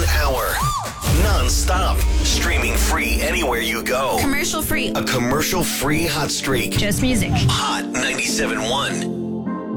hour. Non-stop. Streaming free anywhere you go. Commercial free. A commercial free hot streak. Just music. Hot 97.1.